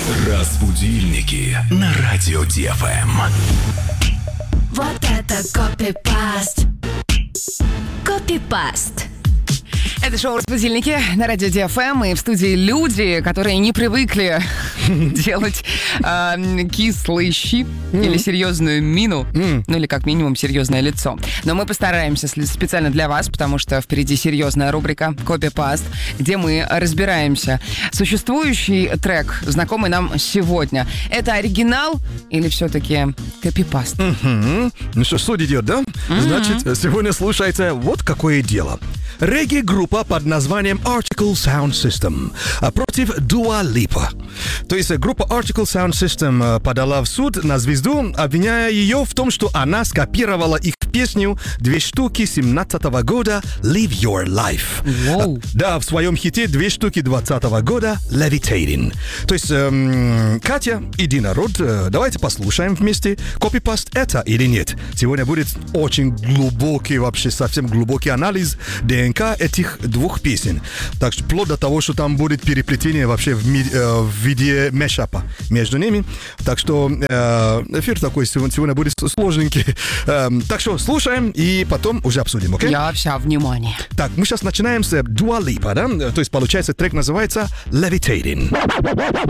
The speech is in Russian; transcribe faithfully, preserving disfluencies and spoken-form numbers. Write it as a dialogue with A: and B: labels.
A: Разбудильники на радио Ди Эф Эм.
B: Вот это копипаст. Копипаст.
C: Это шоу «Разбудильники» на радио Ди Эф Эм, и в студии люди, которые не привыкли делать э, кислый щи mm. или серьезную мину, mm. ну или как минимум серьезное лицо. Но мы постараемся специально для вас, потому что впереди серьезная рубрика «Копипаст», где мы разбираемся. Существующий трек, знакомый нам сегодня, это оригинал или все-таки копипаст?
D: Mm-hmm. Ну что, суть идет, да? Mm-hmm. Значит, сегодня слушайте вот какое дело. Регги-группа под названием Article Sound System против Dua Lipa. То есть группа Article Sound System подала в суд на звезду, обвиняя ее в том, что она скопировала их песню «Две штуки» семнадцатого года «Live Your Life».
C: Wow.
D: Да, в своем хите «Две штуки» двадцатого года «Levitating». То есть, эм, Катя и Дина Род, давайте послушаем вместе, копипаст это или нет. Сегодня будет очень глубокий, вообще совсем глубокий анализ ДНК этих двух песен. Так что вплоть до того, что там будет переплетение вообще в, ми- э, в виде мешапа между ними. Так что э, эфир такой сегодня будет сложненький. Э, так что слушаем и потом уже обсудим, окей?
C: Я вся внимание.
D: Так, мы сейчас начинаем с Dua Lipa, да? То есть, получается, трек называется «Levitating».